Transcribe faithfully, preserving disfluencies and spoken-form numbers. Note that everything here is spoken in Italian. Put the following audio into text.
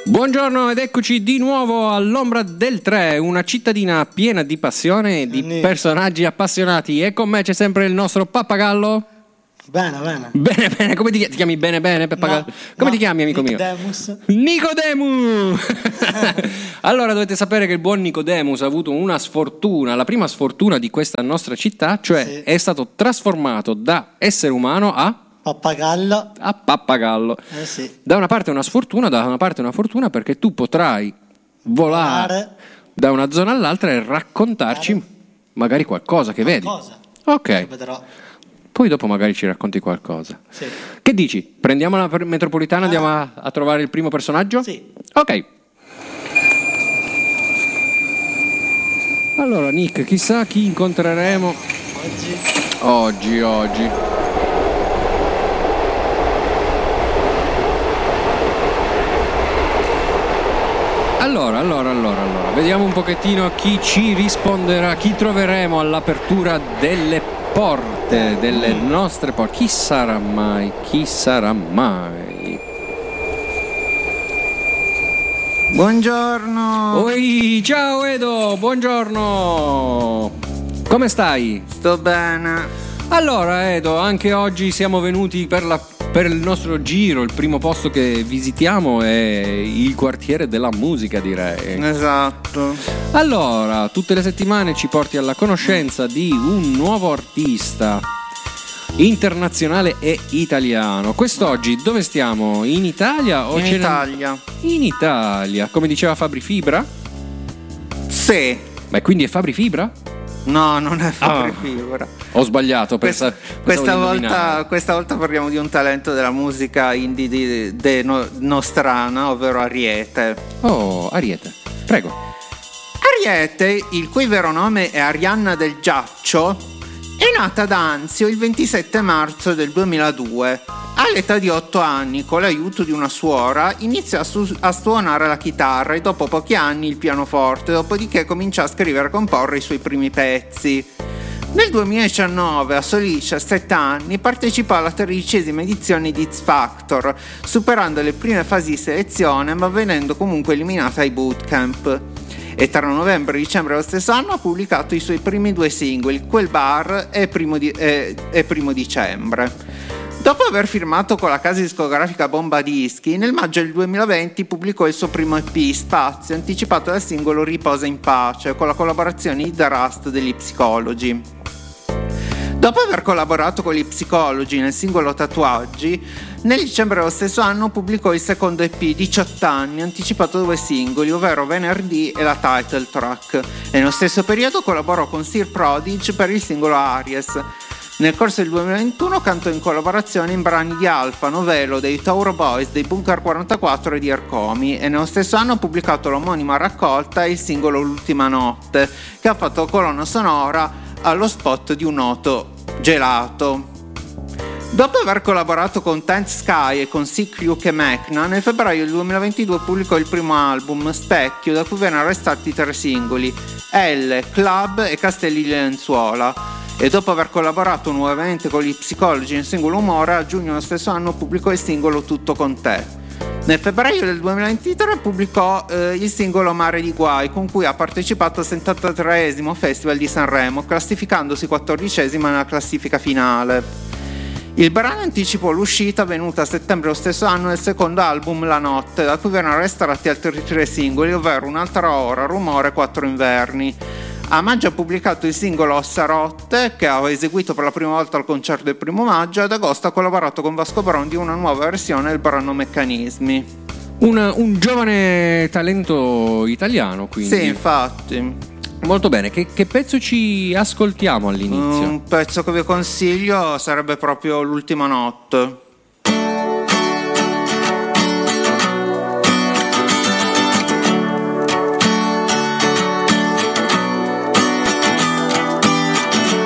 Buongiorno ed eccoci di nuovo all'Ombra del tre, una cittadina piena di passione e di Sì. personaggi appassionati. E con me c'è sempre il nostro pappagallo. Bene, bene. Bene, bene, come ti, chi- ti chiami bene, bene, pappagallo? No, come no, ti chiami, amico Nicodemus. mio? Nicodemu! Allora dovete sapere che il buon Nicodemus ha avuto una sfortuna, la prima sfortuna di questa nostra città, cioè Sì. è stato trasformato da essere umano a, Pappagallo. a pappagallo. Eh sì. Da una parte è una sfortuna, da una parte è una fortuna, perché tu potrai volare Volare. da una zona all'altra e raccontarci Volare. magari qualcosa che vedi. Cosa? Ok, Vedrò. poi dopo magari ci racconti qualcosa. Sì. Che dici? Prendiamo la per- metropolitana e andiamo a, a trovare il primo personaggio? Sì. Ok. Allora Nick, chissà chi incontreremo Oggi. oggi, oggi. Allora, allora, allora, allora, vediamo un pochettino chi ci risponderà, chi troveremo all'apertura delle porte, delle nostre porte. Chi sarà mai? Chi sarà mai? Buongiorno, Oi, ciao Edo, buongiorno. Come stai? sto bene. Allora Edo, anche oggi siamo venuti per, la, per il nostro giro, il primo posto che visitiamo è il quartiere della musica, direi. Esatto. Allora, tutte le settimane ci porti alla conoscenza di un nuovo artista internazionale e italiano. Quest'oggi dove stiamo? In Italia o In ce ne- Italia. In Italia, come diceva Fabri Fibra? Sì. Beh, quindi è Fabri Fibra? No, non è Fabri Ah. Fibra. Ho sbagliato, Questa, pensa- pensavo questa di volta, indovinare. questa volta parliamo di un talento della musica indie di, de no- nostrana, ovvero Ariete. Oh, Ariete, prego. Ariete, il cui vero nome è Arianna del Giaccio, è nata ad Anzio il ventisette marzo del duemiladue. All'età di otto anni, con l'aiuto di una suora, iniziò a, su- a suonare la chitarra e dopo pochi anni il pianoforte, dopodiché cominciò a scrivere e comporre i suoi primi pezzi. Nel duemiladiciannove, a soli diciassette anni, partecipò alla tredicesima edizione di X Factor, superando le prime fasi di selezione ma venendo comunque eliminata ai bootcamp. E tra novembre e dicembre dello stesso anno ha pubblicato i suoi primi due singoli, Quel Bar e Primo, di- e- e Primo Dicembre. Dopo aver firmato con la casa discografica Bomba Dischi, nel maggio del duemilaventi pubblicò il suo primo E P, Spazio, anticipato dal singolo Riposa in pace, con la collaborazione di The Rust degli Psicologi. Dopo aver collaborato con gli Psicologi nel singolo Tatuaggi, nel dicembre dello stesso anno pubblicò il secondo E P, diciotto anni, anticipato da due singoli, ovvero Venerdì e la title track, e nello stesso periodo collaborò con Sir Prodigy per il singolo Aries. Nel corso del duemilaventuno cantò in collaborazione in brani di Alfa, Novello, dei Tauro Boys, dei Bunker quarantaquattro e di Ercomi, e nello stesso anno ha pubblicato l'omonima raccolta e il singolo L'ultima notte, che ha fatto colonna sonora allo spot di un noto gelato. Dopo aver collaborato con Tenth Sky e con Sick Luke e Mechna, nel febbraio del duemilaventidue pubblicò il primo album, Specchio, da cui vennero estratti tre singoli, L, Club e Castelli di Lenzuola. E dopo aver collaborato nuovamente con gli Psicologi nel singolo Umore, a giugno dello stesso anno pubblicò il singolo Tutto con te. Nel febbraio del duemilaventitré pubblicò eh, il singolo Mare di Guai, con cui ha partecipato al settantatreesimo Festival di Sanremo, classificandosi quattordicesima nella classifica finale. Il brano anticipò l'uscita avvenuta a settembre lo stesso anno del secondo album La Notte, da cui vennero estratti altri tre singoli, ovvero Un'altra ora, Rumore e Quattro inverni. A maggio ha pubblicato il singolo Ossa rotte, che ha eseguito per la prima volta al concerto del primo maggio, e ad agosto ha collaborato con Vasco Brondi una nuova versione del brano Meccanismi. Un, un giovane talento italiano, quindi. Sì, infatti. Molto bene, che, che pezzo ci ascoltiamo all'inizio? Un pezzo che vi consiglio sarebbe proprio L'ultima notte.